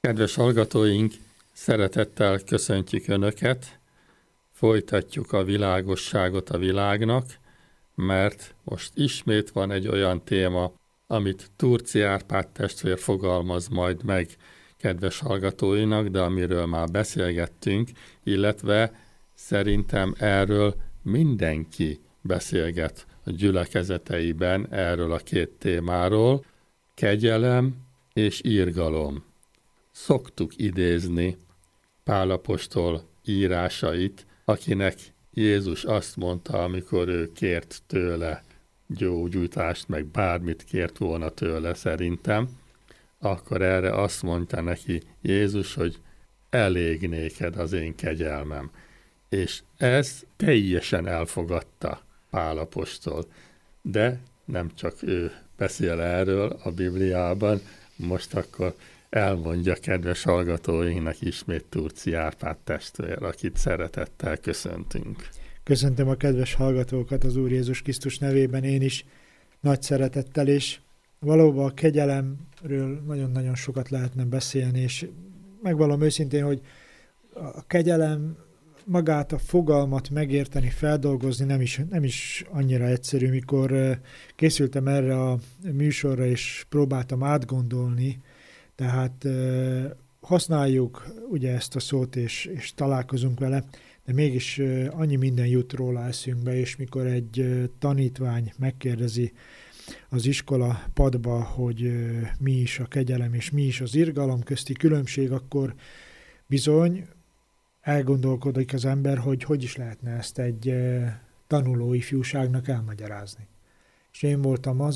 Kedves hallgatóink, szeretettel köszöntjük Önöket, folytatjuk a világosságot a világnak, mert most ismét van egy olyan téma, amit Turci Árpád testvér fogalmaz majd meg kedves hallgatóinak, de amiről már beszélgettünk, illetve szerintem erről mindenki beszélget a gyülekezeteiben erről a két témáról, kegyelem és irgalom. Szoktuk idézni Pál apostol írásait, akinek Jézus azt mondta, amikor ő kért tőle gyógyítást, meg bármit kért volna tőle szerintem, akkor erre azt mondta neki Jézus, hogy elég néked az én kegyelmem. És ez teljesen elfogadta Pál apostol. De nem csak ő beszél erről a Bibliában, most akkor elmondja kedves hallgatóinknak ismét Turci Árpád testvér, akit szeretettel köszöntünk. Köszöntöm a kedves hallgatókat az Úr Jézus Krisztus nevében, én is nagy szeretettel, és valóban a kegyelemről nagyon-nagyon sokat lehetne beszélni, és megvallom őszintén, hogy a kegyelem magát a fogalmat megérteni, feldolgozni nem is annyira egyszerű. Mikor készültem erre a műsorra, és próbáltam átgondolni, tehát használjuk ugye ezt a szót, és találkozunk vele, de mégis annyi minden jut róla eszünkbe, és mikor egy tanítvány megkérdezi az iskola padba, hogy mi is a kegyelem és mi is az irgalom közti különbség, akkor bizony elgondolkodik az ember, hogy is lehetne ezt egy tanuló ifjúságnak elmagyarázni. És én voltam az,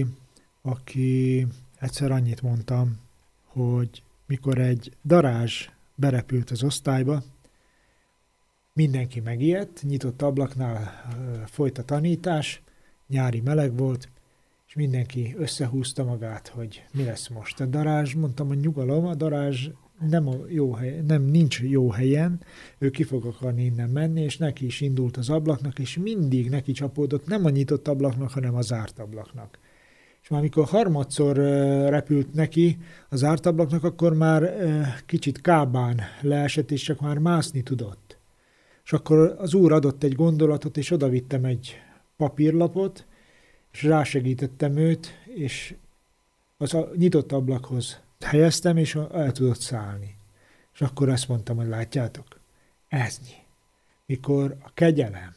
aki egyszer annyit mondtam, hogy mikor egy darázs berepült az osztályba, mindenki megijedt, nyitott ablaknál folyt a tanítás, nyári meleg volt, és mindenki összehúzta magát, hogy mi lesz most. A darázs, mondtam, hogy nyugalom, a darázs nincs jó helyen, ő ki fog akarni innen menni, és neki is indult az ablaknak, és mindig neki csapódott, nem a nyitott ablaknak, hanem a zárt ablaknak. És már amikor harmadszor repült neki az zárt ablaknak, akkor már kicsit kábán leesett, és csak már mászni tudott. És akkor az Úr adott egy gondolatot, és odavittem egy papírlapot, és rásegítettem őt, és az a nyitott ablakhoz helyeztem, és el tudott szállni. És akkor azt mondtam, hogy látjátok, eznyi. Mikor a kegyelem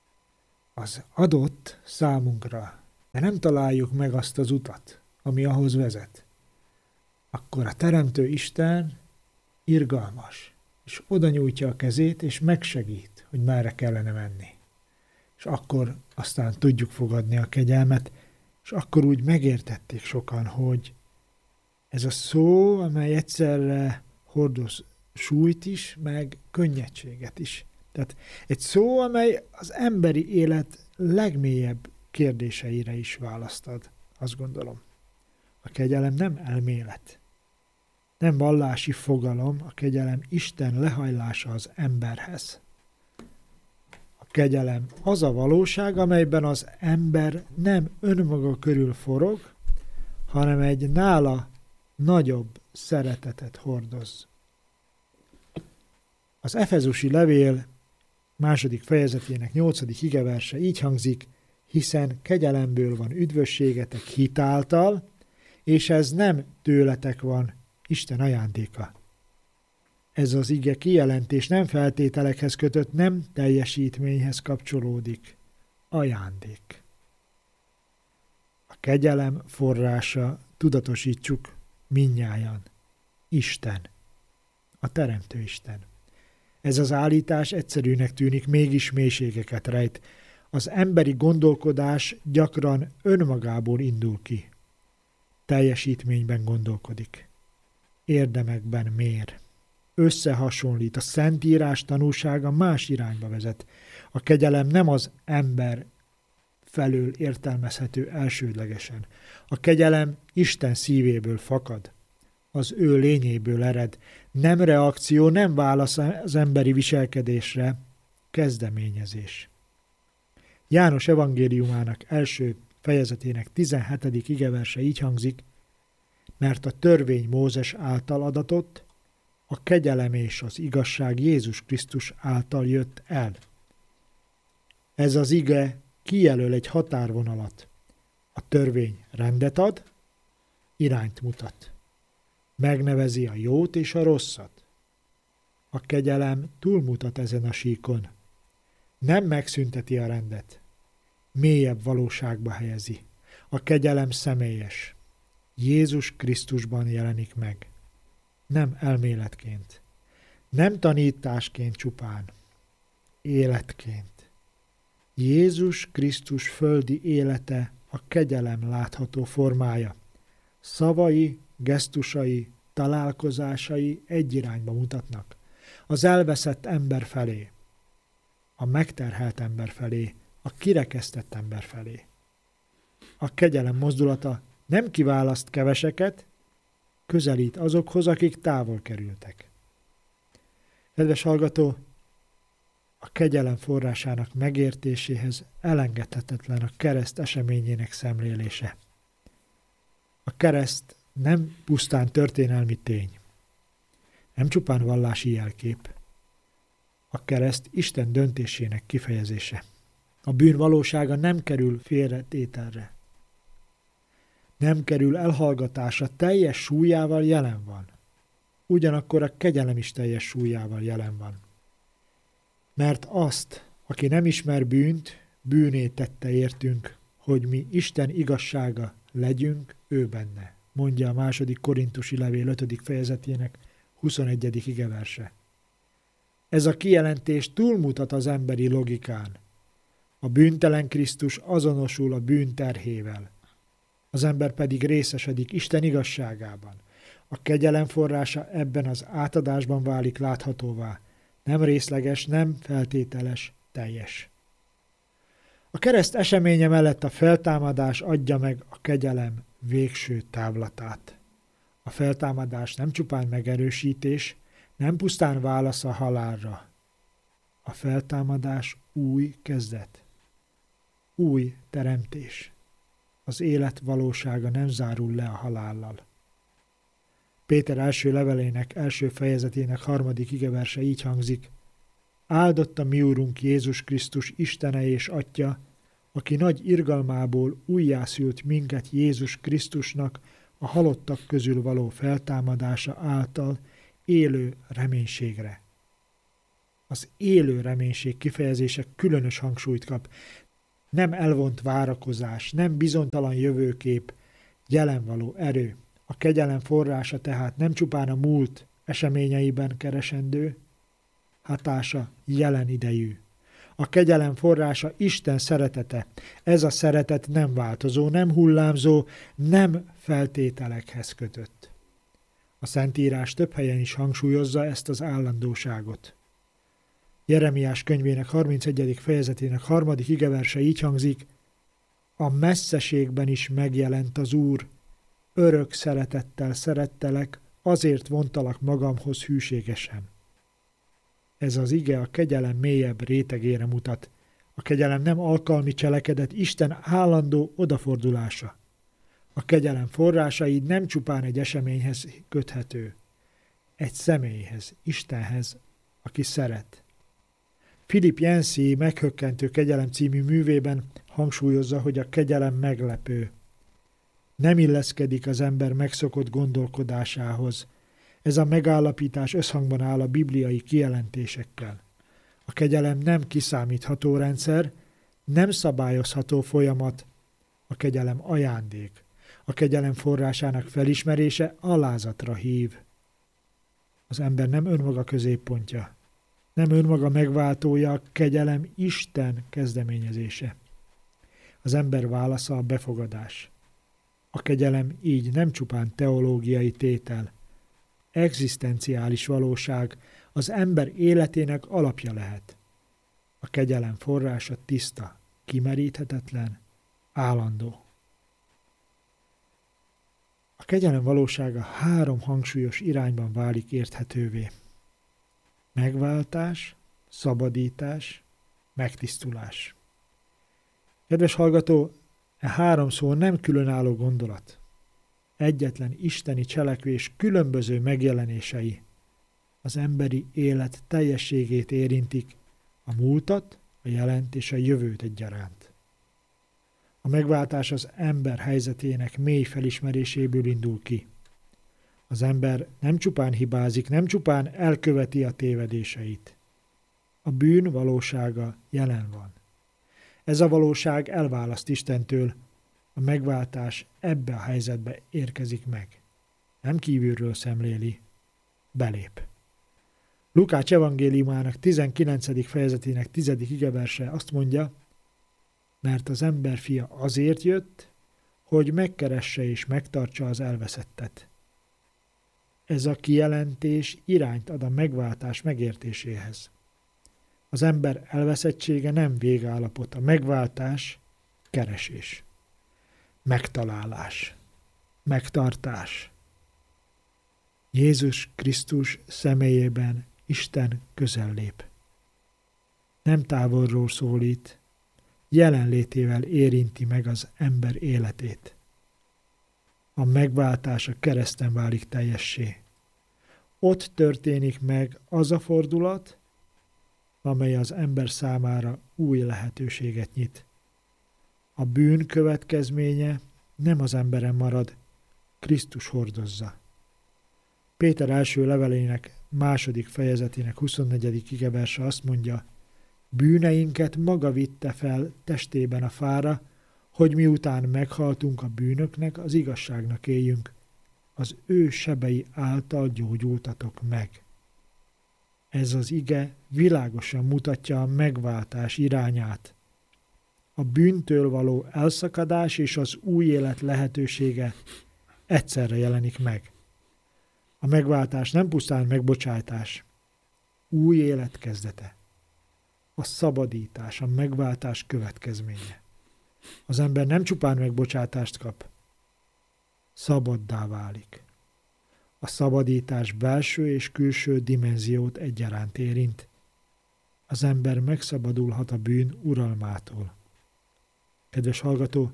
az adott számunkra, de nem találjuk meg azt az utat, ami ahhoz vezet, akkor a Teremtő Isten irgalmas, és oda nyújtja a kezét, és megsegít, hogy merre kellene menni. És akkor aztán tudjuk fogadni a kegyelmet, és akkor úgy megértették sokan, hogy ez a szó, amely egyszerre hordoz súlyt is, meg könnyedséget is. Tehát egy szó, amely az emberi élet legmélyebb kérdéseire is választ ad, azt gondolom. A kegyelem nem elmélet, nem vallási fogalom, a kegyelem Isten lehajlása az emberhez. A kegyelem az a valóság, amelyben az ember nem önmaga körül forog, hanem egy nála nagyobb szeretetet hordoz. Az Efezusi levél 2. fejezetének 8. igeverse így hangzik, hiszen kegyelemből van üdvösségetek hitáltal, és ez nem tőletek van, Isten ajándéka. Ez az ige kijelentés nem feltételekhez kötött, nem teljesítményhez kapcsolódik. Ajándék. A kegyelem forrása, tudatosítsuk mindnyájan, Isten, a Teremtő Isten. Ez az állítás egyszerűnek tűnik, mégis mélységeket rejt. Az emberi gondolkodás gyakran önmagából indul ki. Teljesítményben gondolkodik. Érdemekben mér. Összehasonlít. A Szentírás tanúsága más irányba vezet. A kegyelem nem az ember felől értelmezhető elsődlegesen. A kegyelem Isten szívéből fakad. Az ő lényéből ered. Nem reakció, nem válasz az emberi viselkedésre, kezdeményezés. János evangéliumának első fejezetének 17. igeverse így hangzik, mert a törvény Mózes által adatott, a kegyelem és az igazság Jézus Krisztus által jött el. Ez az ige kijelöl egy határvonalat. A törvény rendet ad, irányt mutat. Megnevezi a jót és a rosszat. A kegyelem túlmutat ezen a síkon. Nem megszünteti a rendet. Mélyebb valóságba helyezi. A kegyelem személyes. Jézus Krisztusban jelenik meg. Nem elméletként. Nem tanításként csupán. Életként. Jézus Krisztus földi élete a kegyelem látható formája. Szavai, gesztusai, találkozásai egy irányba mutatnak. Az elveszett ember felé, a megterhelt ember felé, a kirekesztett ember felé. A kegyelem mozdulata nem kiválaszt keveseket, közelít azokhoz, akik távol kerültek. Kedves hallgató, a kegyelem forrásának megértéséhez elengedhetetlen a kereszt eseményének szemlélése. A kereszt nem pusztán történelmi tény, nem csupán vallási jelkép. A kereszt Isten döntésének kifejezése. A bűn valósága nem kerül félretételre. Nem kerül elhallgatásra, teljes súlyával jelen van. Ugyanakkor a kegyelem is teljes súlyával jelen van. Mert azt, aki nem ismer bűnt, bűnné tette értünk, hogy mi Isten igazsága legyünk ő benne, mondja a 2. Korintusi levél 5. fejezetének 21. igeverse. Ez a kijelentés túlmutat az emberi logikán. A bűntelen Krisztus azonosul a bűn terhével. Az ember pedig részesedik Isten igazságában. A kegyelem forrása ebben az átadásban válik láthatóvá. Nem részleges, nem feltételes, teljes. A kereszt eseménye mellett a feltámadás adja meg a kegyelem végső távlatát. A feltámadás nem csupán megerősítés, nem pusztán válasz a halálra. A feltámadás új kezdet. Új teremtés. Az élet valósága nem zárul le a halállal. Péter első levelének első fejezetének 3. igeverse így hangzik: Áldott a mi Úrunk Jézus Krisztus Istene és Atya, aki nagy irgalmából újjászült minket Jézus Krisztusnak a halottak közül való feltámadása által élő reménységre. Az élő reménység kifejezése különös hangsúlyt kap. Nem elvont várakozás, nem bizonytalan jövőkép, jelen való erő. A kegyelem forrása tehát nem csupán a múlt eseményeiben keresendő, hatása jelen idejű. A kegyelem forrása Isten szeretete. Ez a szeretet nem változó, nem hullámzó, nem feltételekhez kötött. A Szentírás több helyen is hangsúlyozza ezt az állandóságot. Jeremiás könyvének 31. fejezetének 3. igeverse így hangzik: A messzeségben is megjelent az Úr, örök szeretettel szerettelek, azért vontalak magamhoz hűségesen. Ez az ige a kegyelem mélyebb rétegére mutat. A kegyelem nem alkalmi cselekedet, Isten állandó odafordulása. A kegyelem forrása így nem csupán egy eseményhez köthető, egy személyhez, Istenhez, aki szeret. Philip Yancey Meghökkentő kegyelem című művében hangsúlyozza, hogy a kegyelem meglepő. Nem illeszkedik az ember megszokott gondolkodásához. Ez a megállapítás összhangban áll a bibliai kijelentésekkel. A kegyelem nem kiszámítható rendszer, nem szabályozható folyamat, a kegyelem ajándék. A kegyelem forrásának felismerése alázatra hív. Az ember nem önmaga középpontja, nem önmaga megváltója, a kegyelem Isten kezdeményezése. Az ember válasza a befogadás. A kegyelem így nem csupán teológiai tétel, egzisztenciális valóság, az ember életének alapja lehet. A kegyelem forrása tiszta, kimeríthetetlen, állandó. A kegyelem valósága 3 hangsúlyos irányban válik érthetővé. Megváltás, szabadítás, megtisztulás. Kedves hallgató, e 3 szó nem különálló gondolat. egyetlen isteni cselekvés különböző megjelenései az emberi élet teljességét érintik, a múltat, a jelent és a jövőt egyaránt. A megváltás az ember helyzetének mély felismeréséből indul ki. Az ember nem csupán hibázik, nem csupán elköveti a tévedéseit. A bűn valósága jelen van. Ez a valóság elválaszt Istentől, a megváltás ebbe a helyzetbe érkezik meg. Nem kívülről szemléli, belép. Lukács evangéliumának 19. fejezetének 10. igeverse azt mondja, mert az emberfia azért jött, hogy megkeresse és megtartsa az elveszettet. Ez a kijelentés irányt ad a megváltás megértéséhez. Az ember elveszettsége nem végállapot, a megváltás keresés, megtalálás, megtartás. Jézus Krisztus személyében Isten közel lép. Nem távolról szólít, jelenlétével érinti meg az ember életét. A megváltás a kereszten válik teljessé. Ott történik meg az a fordulat, amely az ember számára új lehetőséget nyit. A bűn következménye nem az emberen marad, Krisztus hordozza. Péter első levelének 2. fejezetének 24. igeverse azt mondja, bűneinket maga vitte fel testében a fára, hogy miután meghaltunk a bűnöknek, az igazságnak éljünk. Az ő sebei által gyógyultatok meg. Ez az ige világosan mutatja a megváltás irányát. A bűntől való elszakadás és az új élet lehetősége egyszerre jelenik meg. A megváltás nem pusztán megbocsátás, új élet kezdete. A szabadítás, a megváltás következménye. Az ember nem csupán megbocsátást kap, szabaddá válik. A szabadítás belső és külső dimenziót egyaránt érint. Az ember megszabadulhat a bűn uralmától. Kedves hallgató,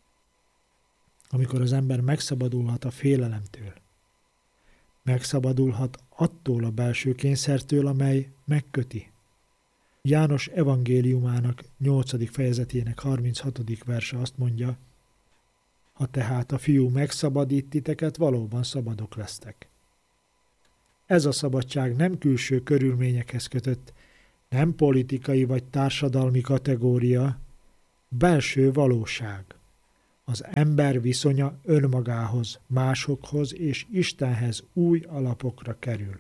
amikor az ember megszabadulhat a félelemtől, megszabadulhat attól a belső kényszertől, amely megköti. János evangéliumának 8. fejezetének 36. verse azt mondja, ha tehát a fiú megszabadít titeket, valóban szabadok lesztek. Ez a szabadság nem külső körülményekhez kötött, nem politikai vagy társadalmi kategória, belső valóság. Az ember viszonya önmagához, másokhoz és Istenhez új alapokra kerül.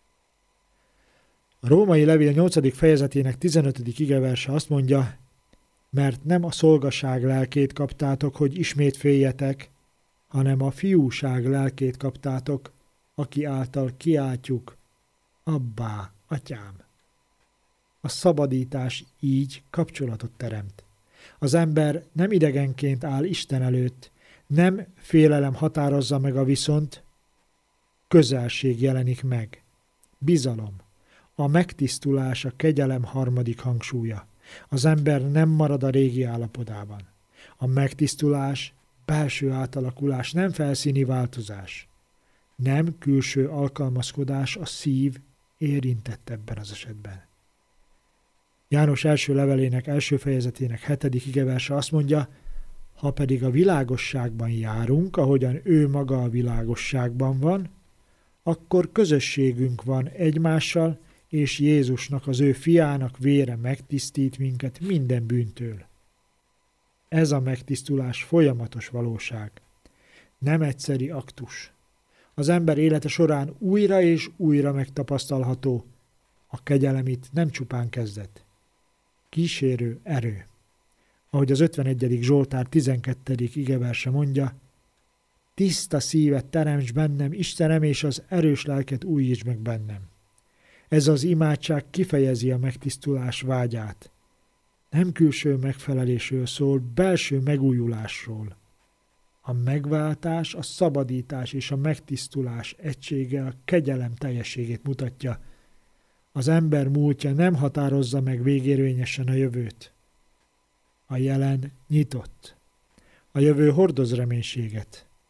A római levél 8. fejezetének 15. igeverse azt mondja, mert nem a szolgaság lelkét kaptátok, hogy ismét féljetek, hanem a fiúság lelkét kaptátok, aki által kiáltjuk, Abbá, atyám. A szabadítás így kapcsolatot teremt. Az ember nem idegenként áll Isten előtt, nem félelem határozza meg a viszont, közelség jelenik meg, bizalom. A megtisztulás a kegyelem harmadik hangsúlya. Az ember nem marad a régi állapotában. A megtisztulás, belső átalakulás, nem felszíni változás. Nem külső alkalmazkodás, a szív érintett ebben az esetben. János első levelének első fejezetének 7. igeverse azt mondja, ha pedig a világosságban járunk, ahogyan ő maga a világosságban van, akkor közösségünk van egymással, és Jézusnak, az ő fiának vére megtisztít minket minden bűntől. Ez a megtisztulás folyamatos valóság, nem egyszeri aktus. Az ember élete során újra és újra megtapasztalható, a kegyelem itt nem csupán kezdet. Kísérő erő. Ahogy az 51. Zsoltár 12. igeverse mondja, tiszta szívet teremts bennem, Istenem, és az erős lelket újíts meg bennem. Ez az imádság kifejezi a megtisztulás vágyát. Nem külső megfelelésről szól, belső megújulásról. A megváltás, a szabadítás és a megtisztulás egysége a kegyelem teljességét mutatja. Az ember múltja nem határozza meg végérvényesen a jövőt. A jelen nyitott. A jövő hordoz reménységet.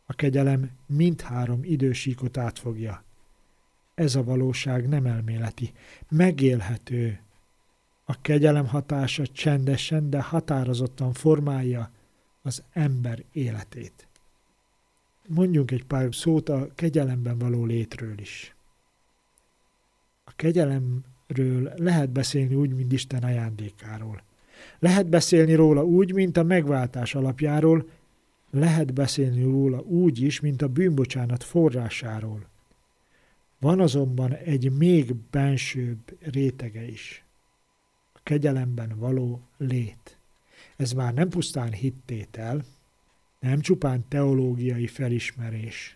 A kegyelem mindhárom idősíkot átfogja. Ez a valóság nem elméleti, megélhető. A kegyelem hatása csendesen, de határozottan formálja az ember életét. Mondjunk egy pár szót a kegyelemben való létről is. A kegyelemről lehet beszélni úgy, mint Isten ajándékáról. Lehet beszélni róla úgy, mint a megváltás alapjáról, lehet beszélni róla úgy is, mint a bűnbocsánat forrásáról. Van azonban egy még bensőbb rétege is. A kegyelemben való lét. Ez már nem pusztán hittétel, nem csupán teológiai felismerés.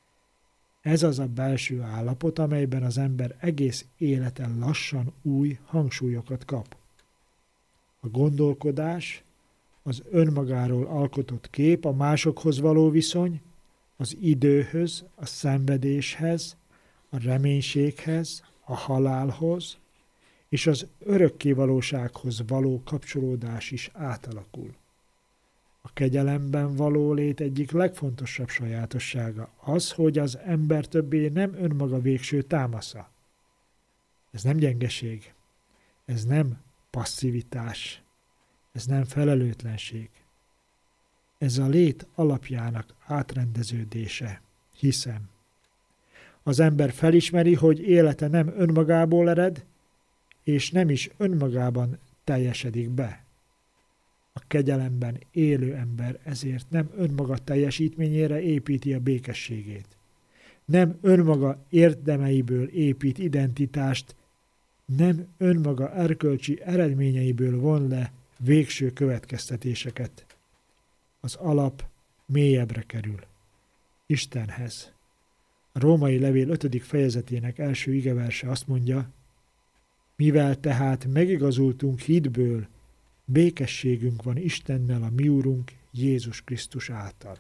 Ez az a belső állapot, amelyben az ember egész élete lassan új hangsúlyokat kap. A gondolkodás, az önmagáról alkotott kép, a másokhoz való viszony, az időhöz, a szenvedéshez, a reménységhez, a halálhoz, és az örökké valósághoz való kapcsolódás is átalakul. A kegyelemben való lét egyik legfontosabb sajátossága az, hogy az ember többé nem önmaga végső támasza. Ez nem gyengeség, ez nem passzivitás, ez nem felelőtlenség. Ez a lét alapjának átrendeződése, hiszem. Az ember felismeri, hogy élete nem önmagából ered, és nem is önmagában teljesedik be. A kegyelemben élő ember ezért nem önmaga teljesítményére építi a békességét. Nem önmaga érdemeiből épít identitást, nem önmaga erkölcsi eredményeiből von le végső következtetéseket. Az alap mélyebbre kerül. Istenhez. A római levél 5. fejezetének első igeverse azt mondja, mivel tehát megigazultunk hitből, békességünk van Istennel a mi Úrunk Jézus Krisztus által.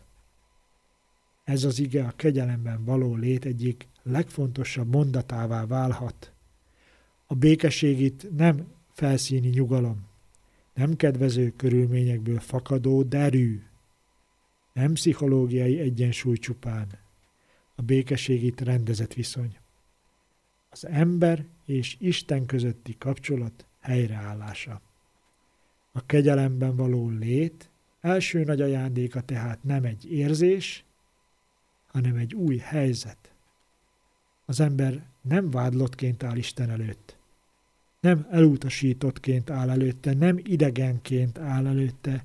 Ez az ige a kegyelemben való lét egyik legfontosabb mondatává válhat. A békesség itt nem felszíni nyugalom, nem kedvező körülményekből fakadó derű, nem pszichológiai egyensúly csupán. A békesség itt rendezett viszony. Az ember és Isten közötti kapcsolat helyreállása. A kegyelemben való lét első nagy ajándéka tehát nem egy érzés, hanem egy új helyzet. Az ember nem vádlottként áll Isten előtt, nem elutasítottként áll előtte, nem idegenként áll előtte.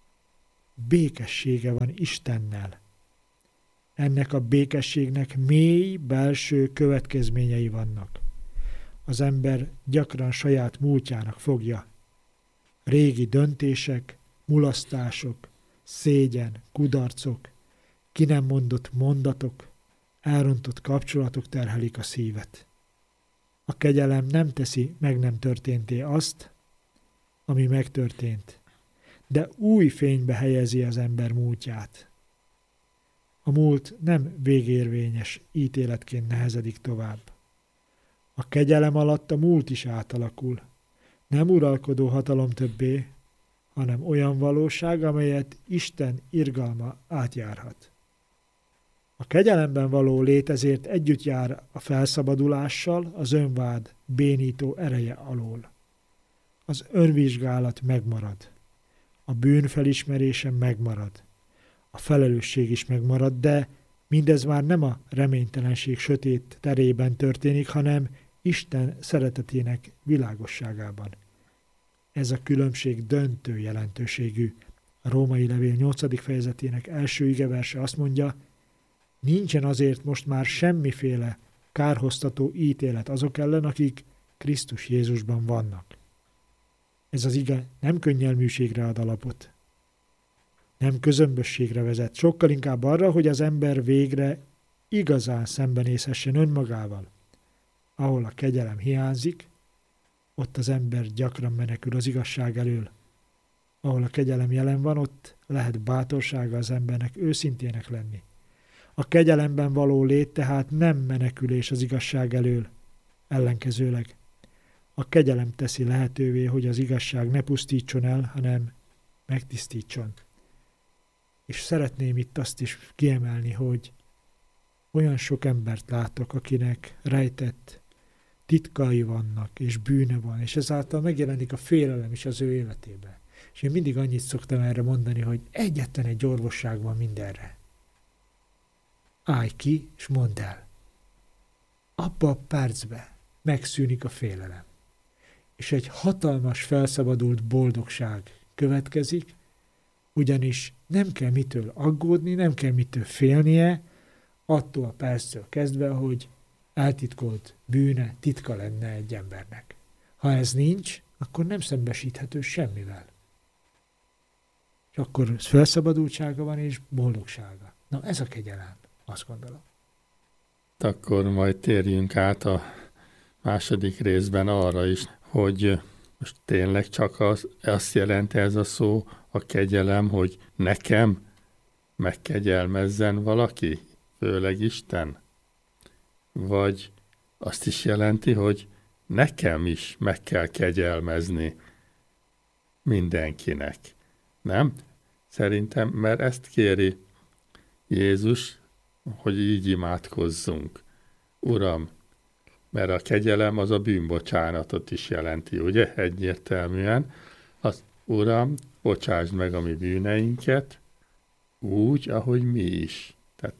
Békessége van Istennel. Ennek a békességnek mély belső következményei vannak. Az ember gyakran saját múltjának fogja. Régi döntések, mulasztások, szégyen, kudarcok, ki nem mondott mondatok, elrontott kapcsolatok terhelik a szívet. A kegyelem nem teszi meg nem történté azt, ami megtörtént, de új fénybe helyezi az ember múltját. A múlt nem végérvényes ítéletként nehezedik tovább. A kegyelem alatt a múlt is átalakul. Nem uralkodó hatalom többé, hanem olyan valóság, amelyet Isten irgalma átjárhat. A kegyelemben való lét ezért együtt jár a felszabadulással az önvád bénító ereje alól. Az önvizsgálat megmarad. A bűn felismerése megmarad. A felelősség is megmarad, de mindez már nem a reménytelenség sötét terében történik, hanem Isten szeretetének világosságában. Ez a különbség döntő jelentőségű. A római levél 8. fejezetének első igeverse azt mondja, nincsen azért most már semmiféle kárhoztató ítélet azok ellen, akik Krisztus Jézusban vannak. Ez az ige nem könnyelműségre ad alapot. Nem közömbösségre vezet, sokkal inkább arra, hogy az ember végre igazán szembenézhessen önmagával. Ahol a kegyelem hiányzik, ott az ember gyakran menekül az igazság elől. Ahol a kegyelem jelen van, ott lehet bátorsága az embernek őszintének lenni. A kegyelemben való lét tehát nem menekülés az igazság elől, ellenkezőleg. A kegyelem teszi lehetővé, hogy az igazság ne pusztítson el, hanem megtisztítson. És szeretném itt azt is kiemelni, hogy olyan sok embert látok, akinek rejtett titkai vannak, és bűne van, és ezáltal megjelenik a félelem is az ő életében. És én mindig annyit szoktam erre mondani, hogy egyetlen egy orvosság van mindenre. Állj ki, és mondd el. Abba a percbe megszűnik a félelem. És egy hatalmas, felszabadult boldogság következik, ugyanis nem kell mitől aggódni, nem kell mitől félnie, attól a perctől kezdve, hogy eltitkolt bűne, titka lenne egy embernek. Ha ez nincs, akkor nem szembesíthető semmivel. És akkor felszabadultsága van és boldogsága. Na ez a kegyelem, azt gondolom. Akkor majd térjünk át a második részben arra is, hogy most tényleg csak azt jelenti ez a szó, a kegyelem, hogy nekem megkegyelmezzen valaki, főleg Isten? Vagy azt is jelenti, hogy nekem is meg kell kegyelmezni mindenkinek. Nem? Szerintem, mert ezt kéri Jézus, hogy így imádkozzunk. Uram, mert a kegyelem az a bűnbocsánatot is jelenti, ugye? Egyértelműen. Az, Uram, bocsásd meg a mi bűneinket, úgy, ahogy mi is. Tehát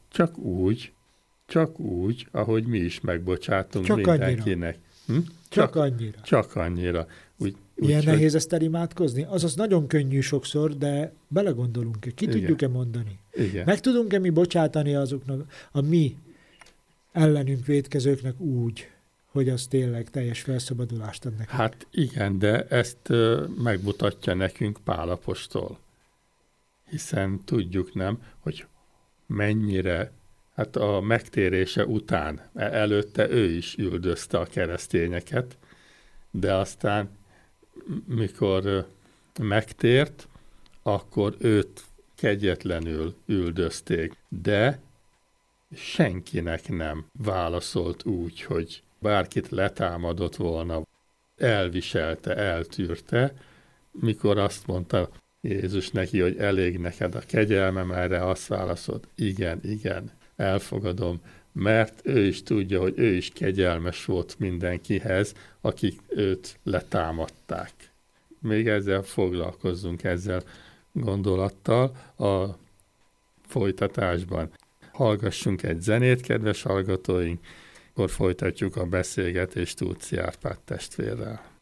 csak úgy, ahogy mi is megbocsátunk csak mindenkinek. Annyira. Csak annyira. Milyen nehéz ezt elimádkozni? Azaz nagyon könnyű sokszor, de belegondolunk-e? Ki tudjuk-e mondani? Igen. Meg tudunk-e mi bocsátani azoknak, a mi ellenünk vétkezőknek úgy, hogy az tényleg teljes felszabadulást ad nekünk? Hát igen, de ezt megmutatja nekünk Pál apostol. Hiszen tudjuk, nem, hogy mennyire, hát a megtérése után, előtte ő is üldözte a keresztényeket, de aztán, mikor megtért, akkor őt kegyetlenül üldözték, de senkinek nem válaszolt úgy, hogy bárkit letámadott volna, elviselte, eltűrte, mikor azt mondta Jézus neki, hogy elég neked a kegyelmem, erre azt válaszolt, igen, elfogadom, mert ő is tudja, hogy ő is kegyelmes volt mindenkihez, akik őt letámadták. Még ezzel foglalkozzunk, ezzel gondolattal a folytatásban. Hallgassunk egy zenét, kedves hallgatóink, akkor folytatjuk a beszélgetést Túci Árpád testvérrel.